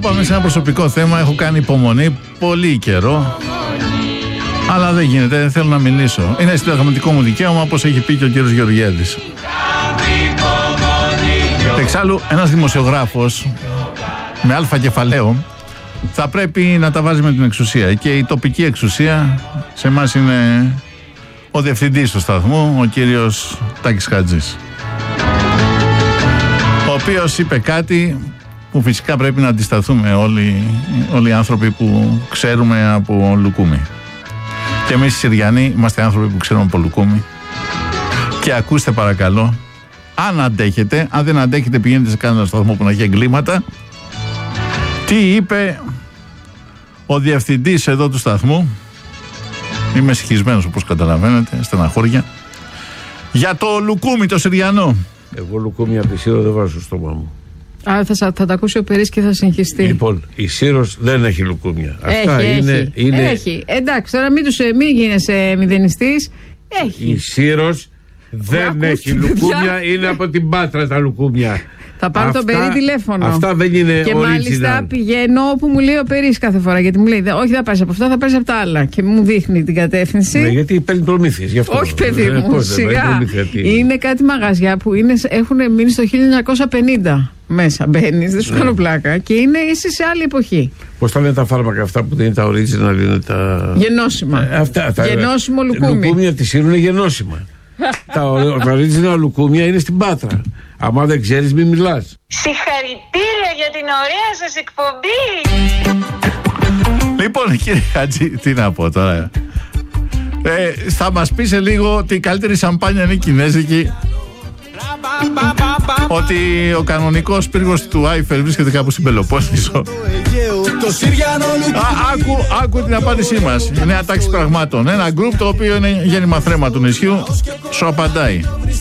πάμε σε ένα προσωπικό θέμα. Έχω κάνει υπομονή πολύ καιρό, αλλά δεν γίνεται, δεν θέλω να μιλήσω. Είναι συνταγματικό μου δικαίωμα, όπως έχει πει και ο κύριος Γεωργιάδης. Εξάλλου, ένας δημοσιογράφος με αλφα κεφαλαίο θα πρέπει να τα βάζει με την εξουσία. Και η τοπική εξουσία σε εμάς είναι ο διευθυντής του σταθμού, ο κύριος Τάκης Χατζής, ο οποίος είπε κάτι που φυσικά πρέπει να αντισταθούμε όλοι οι άνθρωποι που ξέρουμε από Λουκούμι. Και εμείς οι Συριανοί είμαστε άνθρωποι που ξέρουμε από Λουκούμι. Και ακούστε παρακαλώ, αν αντέχετε, αν δεν αντέχετε πηγαίνετε σε κανένα σταθμό που να έχει εγκλήματα, τι είπε ο διευθυντής εδώ του σταθμού. Είμαι συγχυσμένος όπως καταλαβαίνετε, στεναχώρια, για το Λουκούμι το Συριανό. Εγώ Λουκούμι από τη Σύρο δεν βάζω στο στόμα μου. Άρα θα τα ακούσει ο Περής και θα συγχυστεί. Λοιπόν, η Σύρος δεν έχει Λουκούμια. Αυτά είναι. Έχει. Εντάξει, τώρα μην γίνεσαι μηδενιστής. Έχει. Η Σύρος δεν έχει Λουκούμια, είναι από την Πάτρα τα Λουκούμια. Θα πάρω τον Περί τηλέφωνο. Αυτά δεν είναι και original. μάλιστα πηγαίνω όπου μου λέει ο Περής κάθε φορά. Γιατί μου λέει, όχι, θα πάρεις από αυτά, θα πάρεις από τα άλλα. Και μου δείχνει την κατεύθυνση. Ναι, γιατί παίρνει προμήθειες γι' αυτό. Όχι, παιδί μου, σιγά. Είναι κάτι μαγαζιά που έχουν μείνει στο 1950 μέσα. Μπαίνεις, δεν σου κάνω πλάκα. Και είσαι σε άλλη εποχή. Πώς τα λένε τα φάρμακα αυτά που δεν είναι τα original, είναι τα. Γενώσιμα. Γενώσιμο Λουκούμι. Λουκούμια τη Σύρου είναι γενώσιμα. Τα original Λουκούμια είναι στην Πάτρα. Άμα δεν ξέρεις, μην μιλάς. Συγχαρητήρια για την ωραία σας εκπομπή. Λοιπόν, κύριε Χατζή, τι να πω τώρα. Θα μας πει σε λίγο ότι η καλύτερη σαμπάνια είναι η κινέζικη. Ότι ο κανονικός πύργος του Άιφελ βρίσκεται κάπου στην Πελοπόννησο. Άκου την απάντησή μας. Η νέα τάξη πραγμάτων. Ένα γκρουπ το οποίο είναι γέννημα θρέμα του νησιού. Σου απαντάει.